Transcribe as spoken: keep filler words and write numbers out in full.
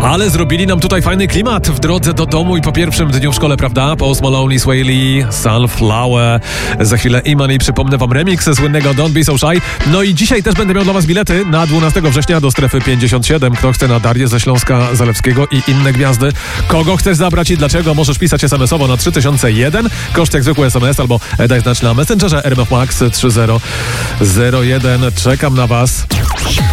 Ale zrobili nam tutaj fajny klimat w drodze do domu i po pierwszym dniu w szkole, prawda? Post Malone, Sway Lee, Sunflower. Za chwilę Iman i przypomnę wam remix słynnego Don't Be So Shy. No i dzisiaj też będę miał dla was bilety na dwunastego września do strefy pięćdziesiąt siedem. Kto chce na Darię ze Śląska Zalewskiego i inne gwiazdy? Kogo chcesz zabrać i dlaczego? Możesz pisać es em esowo na trzy tysiące jeden. Koszt jak zwykły es em es albo daj znać na Messengerze R M F Max trzy zero zero jeden. Czekam na was.